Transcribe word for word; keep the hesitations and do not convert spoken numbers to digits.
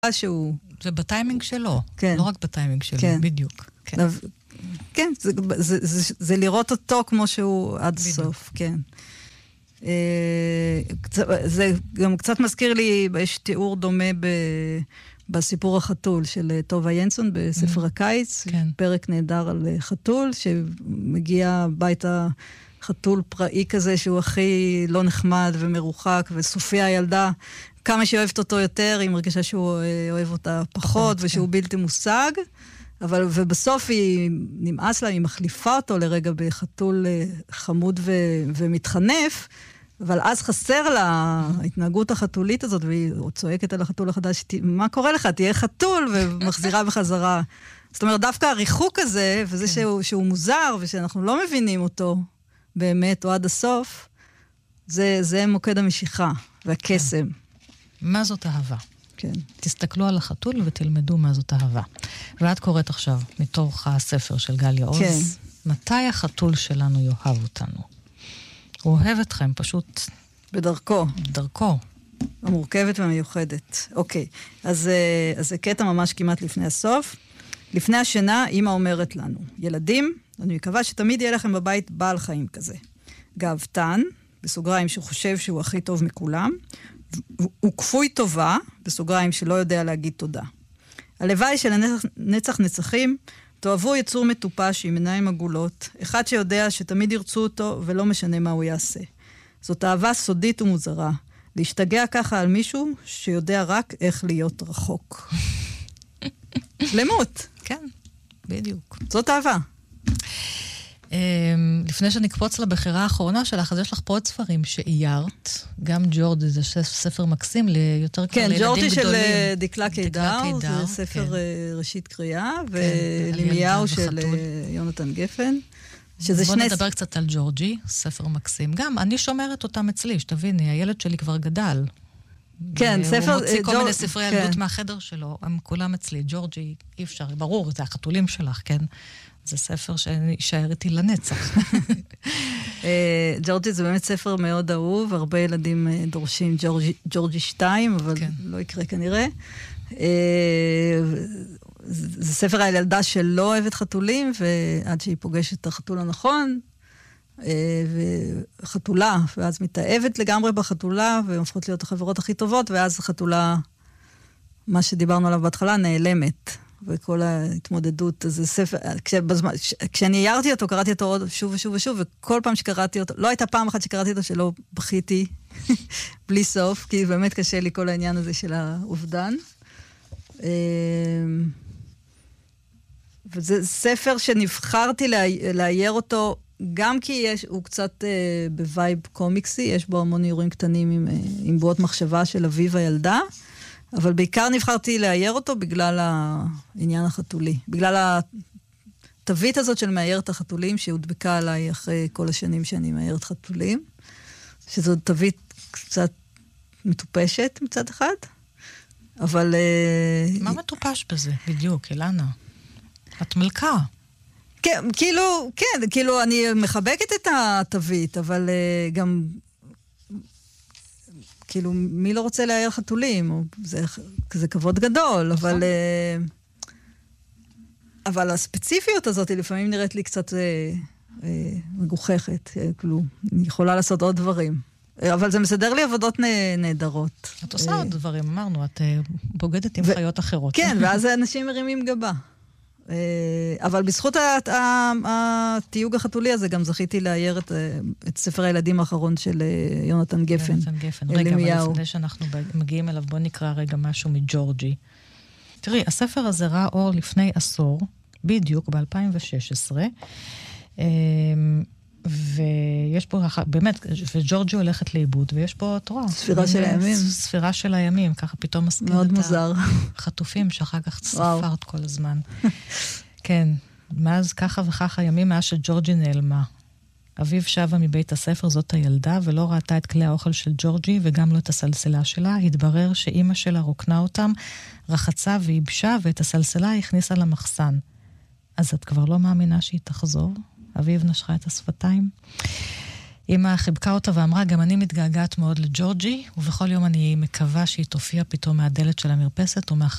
שהוא... זה בטיימינג שלו, כן. לא רק בטיימינג שלו, כן. בדיוק. כן, כן זה, זה, זה, זה לראות אותו כמו שהוא עד בדיוק. סוף, כן. זה גם קצת מזכיר לי, יש תיאור דומה ב... בסיפור החתול של טובה ינסון בספר הקיץ, כן. פרק נהדר על חתול, שמגיע הביתה חתול פראי כזה, שהוא הכי לא נחמד ומרוחק, וסופיה הילדה, כמה שהיא אוהבת אותו יותר, היא מרגישה שהוא אוהב אותה פחות, ושהוא בלתי מושג, אבל, ובסוף היא נמאס לה, היא מחליפה אותו לרגע בחתול חמוד ו, ומתחנף, אבל אז חסר לה ההתנהגות החתולית הזאת, והיא צועקת על החתול החדש, מה קורה לך? תהיה חתול, ומחזירה בחזרה. זאת אומרת, דווקא הריחוק הזה, וזה שהוא, שהוא מוזר, ושאנחנו לא מבינים אותו באמת, או עד הסוף, זה, זה מוקד המשיכה, והקסם. מה זאת אהבה? כן. תסתכלו על החתול ותלמדו מה זאת אהבה. ואת קוראת עכשיו, מתוך הספר של גליה עוז, כן. מתי החתול שלנו יאהב אותנו? הוא אוהב אתכם, פשוט... בדרכו. בדרכו. המורכבת והמיוחדת. אוקיי, אז, אז זה קטע ממש כמעט לפני הסוף. לפני השינה, אמא אומרת לנו, ילדים, אני מקווה שתמיד יהיה לכם בבית בעל חיים כזה. גאוותן, בסוגריים שחושב שהוא הכי טוב מכולם, הוא כפוי טובה, בסוגריים שלא יודע להגיד תודה. הלוואי של הנצח נצחים, תאהבו יצור מטופש עם עיניים עגולות, אחד שיודע שתמיד ירצו אותו ולא משנה מה הוא יעשה. זאת אהבה סודית ומוזרה, להשתגע ככה על מישהו שיודע רק איך להיות רחוק. שלמות. כן, בדיוק. זאת אהבה. לפני שנקפוץ לבחירה האחרונה שלך, אז יש לך פה עוד ספרים שאיירת, גם ג'ורג' זה ספר מקסים ליותר כבר לילדים גדולים. כן, ג'ורג' של דקלה קידר, זה ספר ראשית קריאה, ולימיהו של יונתן גפן. בוא נדבר קצת על ג'ורג'י, ספר מקסים. גם, אני שומרת אותם אצלי, שתביני, הילד שלי כבר גדל. כן, ספר... הוא מוציא כל מיני ספרי ילדות מהחדר שלו, הם כולם אצלי. ג'ורג'י, אי אפשר, ברור, זה החתולים שלך, כן? זה ספר שישאר איתי לנצח. ג'ורג'י זה באמת ספר מאוד אהוב, הרבה ילדים דורשים ג'ורג'י שתיים, אבל לא יקרה כנראה. זה ספר על ילדה שלא אוהבת חתולים, ועד שהיא פוגשת את החתול הנכון, וחתולה, ואז מתאהבת לגמרי בחתולה, והופכות להיות החברות הכי טובות, ואז החתולה, מה שדיברנו עליו בהתחלה, נעלמת. וכל ההתמודדות, זה ספר, כשבזמן, כשאני עיירתי אותו, קראתי אותו עוד שוב ושוב ושוב, וכל פעם שקראתי אותו, לא הייתה פעם אחת שקראתי אותו שלא בכיתי, בלי סוף, כי באמת קשה לי כל העניין הזה של האובדן. וזה ספר שנבחרתי לאייר אותו, גם כי יש, הוא קצת בווייב קומיקסי, יש בו המון איורים קטנים עם, עם בועות מחשבה של אביב הילדה, אבל בעיקר נבחרתי לאייר אותו בגלל העניין החתולי. בגלל התווית הזאת של מאיירת החתולים, שהודבקה עליי אחרי כל השנים שאני מאיירת חתולים, שזו תווית קצת מטופשת מצד אחד, אבל... מה מטופש בזה? בדיוק, אילנה. את מלכה. כן, כאילו, כן, כאילו אני מחבקת את התווית, אבל גם... כאילו, מי לא רוצה לאייר חתולים? זה, זה כבוד גדול, אבל, אבל הספציפיות הזאת היא לפעמים נראית לי קצת אה, אה, מגוחכת. כאילו, אני יכולה לעשות עוד דברים. אבל זה מסדר לי עבודות נהדרות. את עושה עוד דברים, אמרנו, את בוגדת עם חיות אחרות. כן, ואז אנשים מרימים גבה. אבל בזכות התיוג החתולי הזה גם זכיתי לאייר את, את ספר הילדים האחרון של יונתן גפן. יונתן גפן. רגע, אבל לפני שאנחנו מגיעים אליו, בוא נקרא רגע משהו מג'ורג'י. תראי, הספר הזה ראה אור לפני עשור, בדיוק ב-אלפיים ושש עשרה, ויש פה, באמת, וג'ורג'י הולכת לאיבוד, ויש פה תורה. ספירה של הימים. ספירה של הימים, ככה פתאום מזכיר מאוד מוזר. החטופים שאחר כך ספרת כל הזמן. כן, מאז ככה וככה ימים מאז שג'ורג'י נעלמה. אביב שבה מבית הספר, זאת הילדה, ולא ראתה את כלי האוכל של ג'ורג'י, וגם לא את הסלסלה שלה. התברר שאימא שלה רוקנה אותם, רחצה וייבשה, ואת הסלסלה הכניסה למחסן. אז את כבר לא מאמינה שהיא תחזור? אביב נשכה את השפתיים. אמא חיבקה אותה ואמרה, גם אני מתגעגעת מאוד לג'ורג'י, ובכל יום אני מקווה שהיא תופיע פתאום מהדלת של המרפסת, ומאחר